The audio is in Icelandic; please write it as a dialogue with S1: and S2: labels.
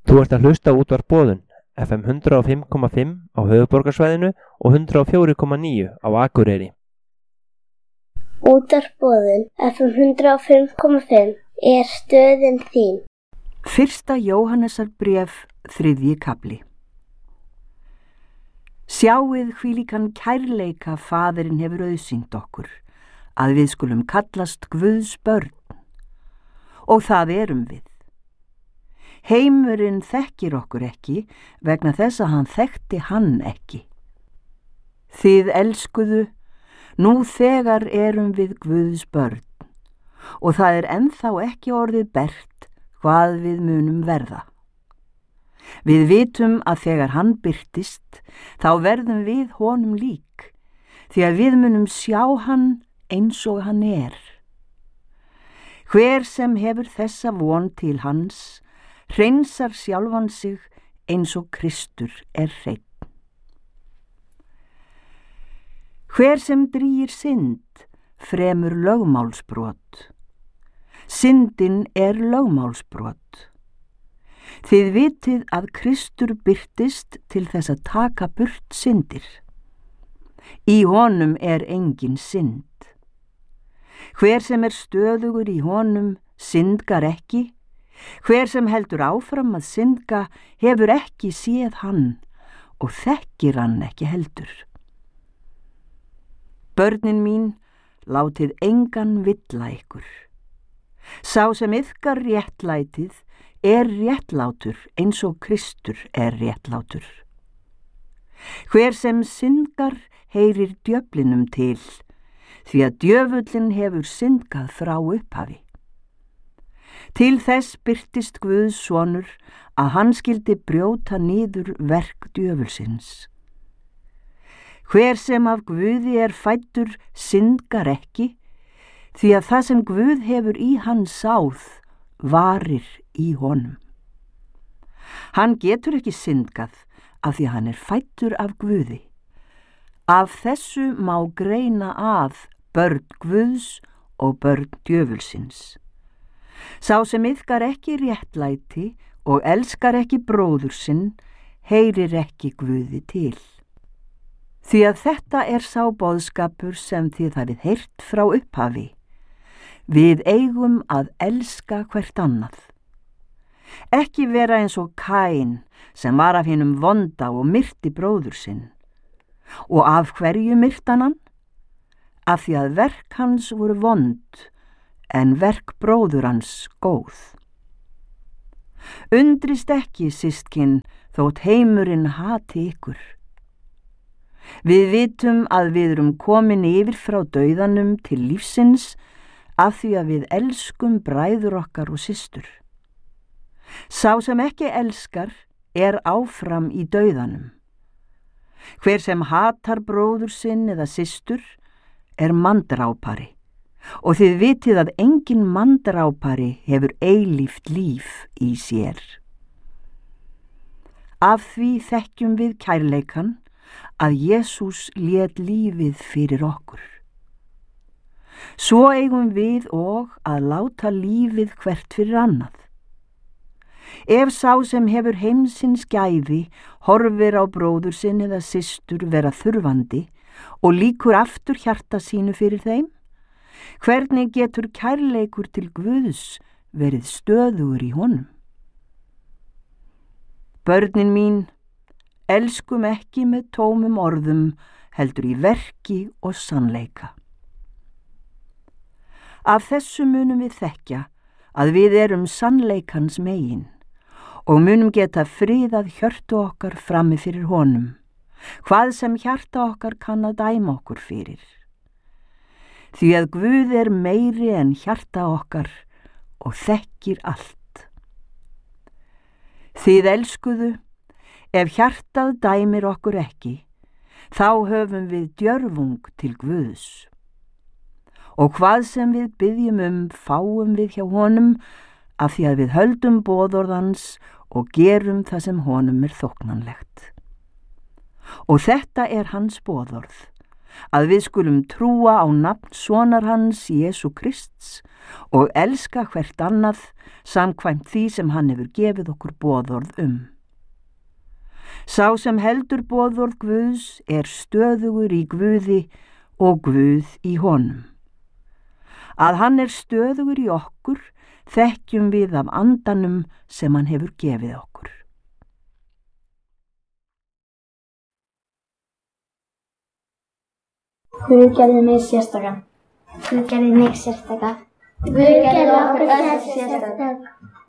S1: Þú ert að hlusta á Útvarp Boðun, FM 105,5 á höfuðborgarsvæðinu og 104,9 á Akureyri.
S2: Útvarp Boðun, FM 105,5 er stöðin þín.
S3: Fyrsta Jóhannesarbréf, 3. kafli. Sjáið hvílíkan kærleika Faðirinn hefur auðsýnt okkur, að við skulum kallast Guðs börn, og það erum við. Heimurinn þekkir okkur ekki vegna þess að hann þekkti hann ekki. Þið elskuðu, nú þegar erum við Guðs börn, og það er ennþá ekki orðið bert hvað við munum verða. Við vitum að þegar hann birtist, þá verðum við honum lík, því að við munum sjá hann eins og hann er. Hver sem hefur þessa von til hans, hreinsar sjálfan sig eins og Kristur er hreinn. Hver sem drýgir synd, fremur lögmálsbrot. Syndin er lögmálsbrot. Þið vitið að Kristur birtist til þess að taka burt syndir. Í honum er engin synd. Hver sem er stöðugur í honum syndgar ekki. Hver sem heldur áfram að syndga hefur ekki séð hann og þekkir hann ekki heldur. Börnin mín, látið engan villa ykkur. Sá sem yðkar réttlætið er réttlátur eins og Kristur er réttlátur. Hver sem syndgar heyrir djöflinum til, því að djöfullin hefur syndgað frá upphafi. Til þess birtist Guðs sonur að hann skyldi brjóta niður verk djöfulsins. Hver sem af Guði er fæddur syndgar ekki, því að það sem Guð hefur í hann sáð varir í honum. Hann getur ekki syndgað af því að hann er fæddur af Guði. Af þessu má greina að börn Guðs og börn djöfulsins. Sá sem yðkar ekki réttlæti og elskar ekki bróður sinn, heyrir ekki Guði til. Því að þetta er sá boðskapur sem þið hafið heyrt frá upphafi. Við eigum að elska hvert annað. Ekki vera eins og Kain sem var af hinum vonda og myrti bróður sinn. Og af hverju myrtan hann? Af því að verk hans voru vond, en verk bróður hans góð. Undrist ekki, systkin, þótt heimurinn hati ykkur. Við vitum að við erum komin yfir frá dauðanum til lífsins af því að við elskum bræður okkar og systur. Sá sem ekki elskar er áfram í dauðanum. Hver sem hatar bróður sinn eða systur er manndrápari. Og þið vitið að engin manndrápari hefur eilíft líf í sér. Af því þekkjum við kærleikan að Jesús lét lífið fyrir okkur. Svo eigum við og að láta lífið hvert fyrir annað. Ef sá sem hefur heimsins gæði horfir á bróður sinn eða systur vera þurfandi og líkur aftur hjarta sínu fyrir þeim, hvernig getur kærleikur til Guðs verið stöðugur í honum? Börnin mín, elskum ekki með tómum orðum, heldur í verki og sannleika. Af þessu munum við þekkja að við erum sannleikans megin og munum geta friðað hjörtu okkar frammi fyrir honum, hvað sem hjarta okkar kann að dæma okkur fyrir. Því að Guð er meiri en hjarta okkar og þekkir allt. Þið elskuðu, ef hjartað dæmir okkur ekki, þá höfum við djörfung til Guðs. Og hvað sem við biðjum fáum við hjá honum, af því að við höldum boðorðans og gerum það sem honum er þóknanlegt. Og þetta er hans boðorð, að við skulum trúa á nafn sonar hans Jesú Krists og elska hvert annað samkvæmt því sem hann hefur gefið okkur boðorð Sá sem heldur boðorð Guðs stöðugur í Guði og Guð í honum. Að hann stöðugur í okkur þekkjum við af andanum sem hann hefur gefið okkur.
S2: Guð gerði mig sérstaka. Guð gerði mig sérstaka. Guð gerði okkur sérstaka.